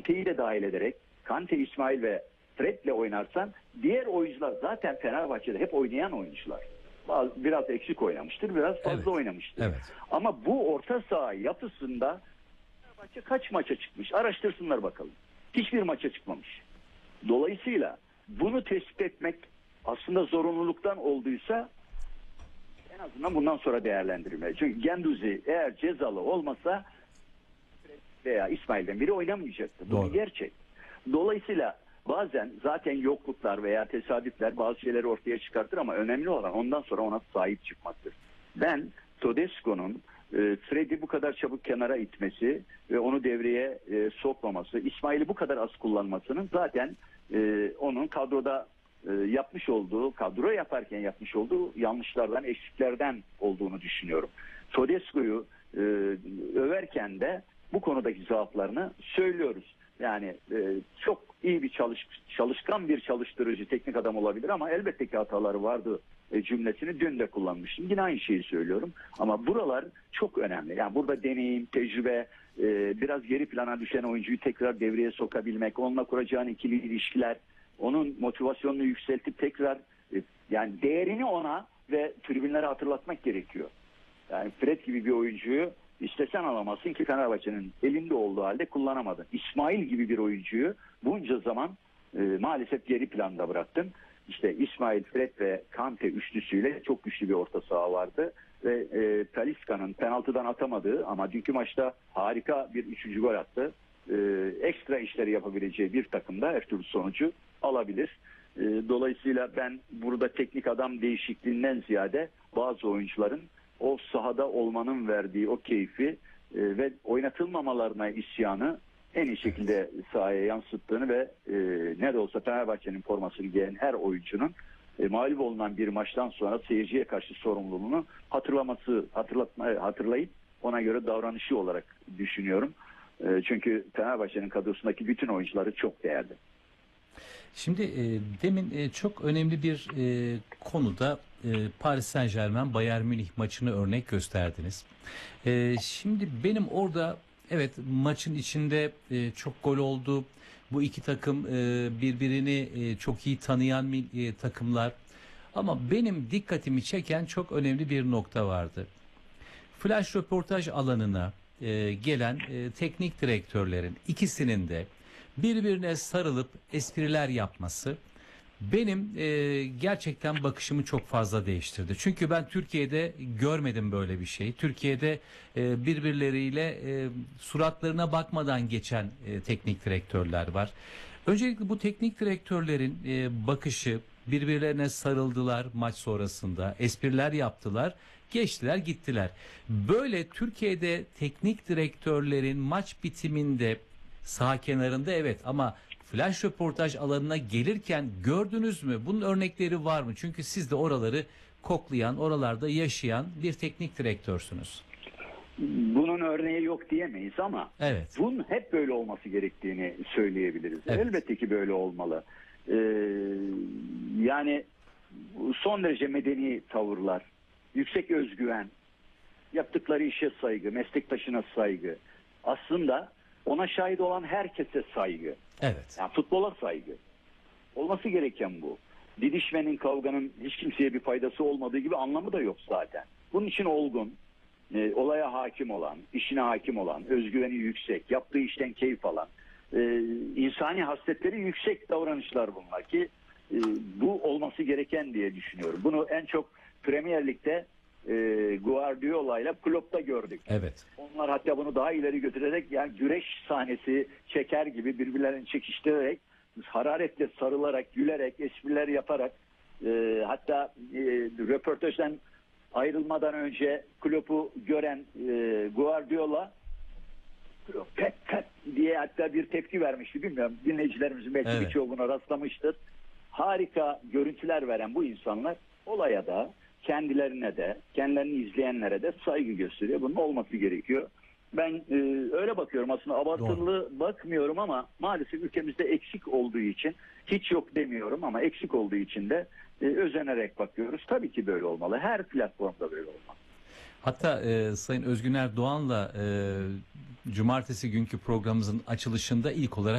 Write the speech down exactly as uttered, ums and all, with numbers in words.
Kante'yi de dahil ederek Kante, İsmail ve Fred'le oynarsan diğer oyuncular zaten Fenerbahçe'de hep oynayan oyuncular. Bazı, biraz eksik oynamıştır, biraz fazla Evet. oynamıştır. Evet. Ama bu orta saha yapısında Fenerbahçe kaç maça çıkmış? Araştırsınlar bakalım. Hiçbir maça çıkmamış. Dolayısıyla bunu tespit etmek aslında zorunluluktan olduysa en azından bundan sonra değerlendirilmeli. Çünkü Genduzi eğer cezalı olmasa veya İsmail'den biri oynamayacaktı. Bu Doğru. bir gerçek. Dolayısıyla bazen zaten yokluklar veya tesadüfler bazı şeyleri ortaya çıkartır ama önemli olan ondan sonra ona sahip çıkmaktır. Ben Todesco'nun e, Fred'i bu kadar çabuk kenara itmesi ve onu devreye e, sokmaması, İsmail'i bu kadar az kullanmasının zaten e, onun kadroda e, yapmış olduğu, kadro yaparken yapmış olduğu yanlışlardan, eksiklerden olduğunu düşünüyorum. Todesco'yu e, överken de bu konudaki zaaflarını söylüyoruz. Yani e, çok iyi bir çalış, çalışkan bir çalıştırıcı teknik adam olabilir ama elbette ki hataları vardı e, cümlesini dün de kullanmıştım. Yine aynı şeyi söylüyorum. Ama buralar çok önemli. Yani burada deneyim, tecrübe, e, biraz geri plana düşen oyuncuyu tekrar devreye sokabilmek, onunla kuracağın ikili ilişkiler, onun motivasyonunu yükseltip tekrar e, yani değerini ona ve tribünlere hatırlatmak gerekiyor. Yani Fred gibi bir oyuncuyu istesen alamazsın ki Fenerbahçe'nin elinde olduğu halde kullanamadı. İsmail gibi bir oyuncuyu bunca zaman e, maalesef geri planda bıraktın. İşte İsmail, Fred ve Kante üçlüsüyle çok güçlü bir orta saha vardı. Ve e, Talisca'nın penaltıdan atamadığı ama dünkü maçta harika bir üçüncü gol attı. E, ekstra işleri yapabileceği bir takımda her türlü sonucu alabilir. E, dolayısıyla ben burada teknik adam değişikliğinden ziyade bazı oyuncuların o sahada olmanın verdiği o keyfi e, ve oynatılmamalarına isyanı en iyi şekilde sahaya yansıttığını ve e, ne de olsa Fenerbahçe'nin formasını giyen her oyuncunun e, mağlup olunan bir maçtan sonra seyirciye karşı sorumluluğunu hatırlaması, hatırlatma, hatırlayıp ona göre davranışı olarak düşünüyorum. E, çünkü Fenerbahçe'nin kadrosundaki bütün oyuncuları çok değerli. Şimdi e, demin e, çok önemli bir e, konuda e, Paris Saint-Germain Bayern Münih maçını örnek gösterdiniz. E, şimdi benim orada evet maçın içinde e, çok gol oldu. Bu iki takım e, birbirini e, çok iyi tanıyan e, takımlar. Ama benim dikkatimi çeken çok önemli bir nokta vardı. Flash röportaj alanına e, gelen e, teknik direktörlerin ikisinin de birbirine sarılıp espriler yapması benim e, gerçekten bakışımı çok fazla değiştirdi. Çünkü ben Türkiye'de görmedim böyle bir şey. Türkiye'de e, birbirleriyle e, suratlarına bakmadan geçen e, teknik direktörler var. Öncelikle bu teknik direktörlerin e, bakışı, birbirlerine sarıldılar maç sonrasında, espriler yaptılar, geçtiler gittiler. Böyle Türkiye'de teknik direktörlerin maç bitiminde saha kenarında evet ama flash röportaj alanına gelirken gördünüz mü? Bunun örnekleri var mı? Çünkü siz de oraları koklayan, oralarda yaşayan bir teknik direktörsünüz. Bunun örneği yok diyemeyiz ama evet. bunun hep böyle olması gerektiğini söyleyebiliriz. Evet. Elbette ki böyle olmalı. Ee, yani son derece medeni tavırlar, yüksek özgüven, yaptıkları işe saygı, meslektaşına saygı. Aslında ona şahit olan herkese saygı. Evet. Yani futbola saygı. Olması gereken bu. Didişmenin, kavganın hiç kimseye bir faydası olmadığı gibi anlamı da yok zaten. Bunun için olgun, e, olaya hakim olan, işine hakim olan, özgüveni yüksek, yaptığı işten keyif alan, e, insani hasletleri yüksek davranışlar bunlar ki e, bu olması gereken diye düşünüyorum. Bunu en çok Premier Lig'de e, Guardiola ile Klopp'ta gördük. Evet. Onlar hatta bunu daha ileri götürerek yani güreş sahnesi çeker gibi birbirlerini çekiştirerek, hararetle sarılarak, gülerek, espriler yaparak e, hatta e, röportajdan ayrılmadan önce Klopp'u gören e, Guardiola pet pet diye hatta bir tepki vermişti. Bilmiyorum, dinleyicilerimizin belki evet. birçoğu buna rastlamıştır. Harika görüntüler veren bu insanlar olaya da kendilerine de, kendilerini izleyenlere de saygı gösteriyor. Bunun olması gerekiyor. Ben e, öyle bakıyorum aslında, abartılı Doğru. bakmıyorum ama maalesef ülkemizde eksik olduğu için, hiç yok demiyorum ama eksik olduğu için de e, özenerek bakıyoruz. Tabii ki böyle olmalı. Her platformda böyle olmalı. Hatta e, Sayın Özgüner Doğan'la e, cumartesi günkü programımızın açılışında ilk olarak